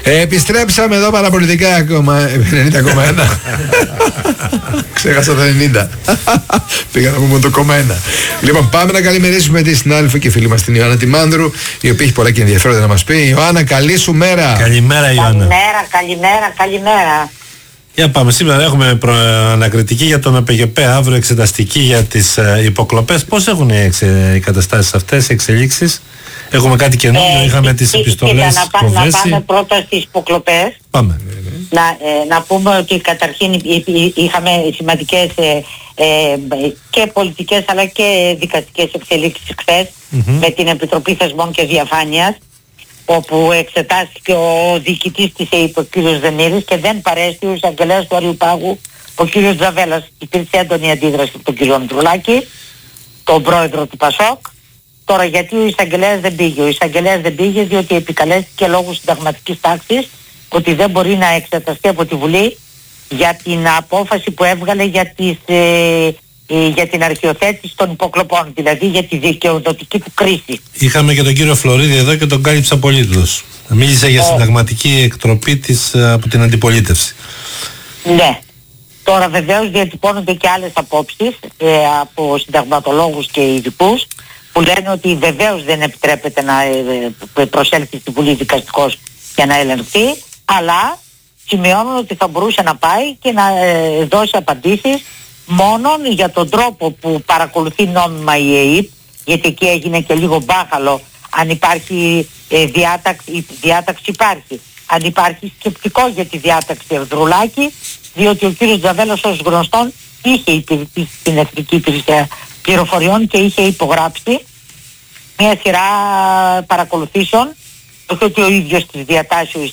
Επιστρέψαμε εδώ παραπολιτικά 90,1. Ξέχασα τα 90. Πήγα να πούμε το 1. Λοιπόν, πάμε να καλημερίσουμε τη συνάδελφο και φίλη μας την Ιωάννα Τιμάνδρου, η οποία έχει πολλά και ενδιαφέροντα να μας πει. Ιωάννα, καλή σου μέρα. Καλημέρα, Ιωάννα. Καλημέρα. Για πάμε, σήμερα έχουμε ανακριτική για τον ΑΠΓΠ, αύριο εξεταστική για τις υποκλοπές. Πώς έχουν οι καταστάσεις αυτές, οι εξελίξεις? Έχουμε κάτι καινούργιο, είχαμε τις επιστολές να πάμε πρώτα στις υποκλοπές. Πάμε. Να πούμε ότι καταρχήν είχαμε σημαντικές και πολιτικές αλλά και δικαστικές εξελίξεις χθες με την Επιτροπή Θεσμών και Διαφάνειας, όπου εξετάστηκε ο διοικητής της ΕΕΠ, ο κ. Δεμήρης, και δεν παρέστη ο εισαγγελέας του Αριού Πάγου, ο κ. Τζαβέλας. Υπήρξε έντονη αντίδραση από τον κ. Ανδρουλάκη, τον πρόεδρο του ΠΑΣΟΚ. Τώρα, γιατί ο εισαγγελέας δεν πήγε? Ο εισαγγελέας δεν πήγε διότι επικαλέστηκε λόγω συνταγματικής τάξης ότι δεν μπορεί να εξεταστεί από τη Βουλή για την απόφαση που έβγαλε για την αρχιοθέτηση των υποκλοπών, δηλαδή για τη δικαιοδοτική του κρίση. Είχαμε και τον κύριο Φλωρίδη εδώ και τον κάλυψε απολύτως. Μίλησε για συνταγματική εκτροπή της από την αντιπολίτευση. Ναι. Τώρα βεβαίως διατυπώνονται και άλλες απόψεις από συνταγματολόγους και ειδικούς που λένε ότι βεβαίως δεν επιτρέπεται να προσέλθει στη Βουλή δικαστικός για να ελεγχθεί, αλλά σημειώνουν ότι θα μπορούσε να πάει και να δώσει απαντήσεις μόνον για τον τρόπο που παρακολουθεί νόμιμα η ΕΕΠ, γιατί εκεί έγινε και λίγο μπάχαλο αν υπάρχει διάταξη. Η διάταξη υπάρχει. Αν υπάρχει σκεπτικό για τη διάταξη Ανδρουλάκη, διότι ο κύριος Τζαβέλος ως γνωστόν είχε υπηρετήσει στην Εθνική Υπηρεσία Πληροφοριών και είχε υπογράψει μια σειρά παρακολουθήσεων, όχι ότι ο ίδιος τις διατάσσει